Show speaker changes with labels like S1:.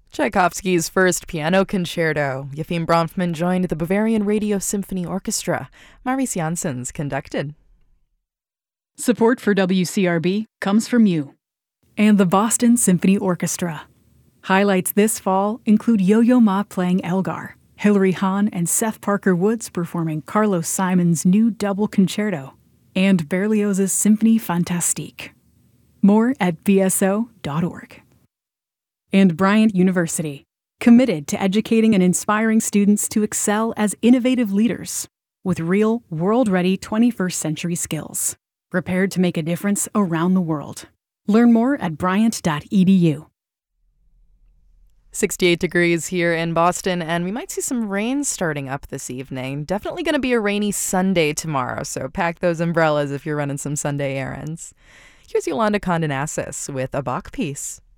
S1: Tchaikovsky's first piano concerto. Yefim Bronfman joined the Bavarian Radio Symphony Orchestra. Maurice Janssens conducted.
S2: Support for WCRB comes from you and the Boston Symphony Orchestra. Highlights this fall include Yo-Yo Ma playing Elgar, Hilary Hahn and Seth Parker Woods performing Carlos Simon's new double concerto, and Berlioz's Symphonie Fantastique. More at bso.org. And Bryant University, committed to educating and inspiring students to excel as innovative leaders with real, world-ready 21st century skills, prepared to make a difference around the world. Learn more at bryant.edu.
S1: 68 degrees here in Boston, and we might see some rain starting up this evening. Definitely going to be a rainy Sunday tomorrow, so pack those umbrellas if you're running some Sunday errands. Here's Yolanda Condonassis with a Bach piece.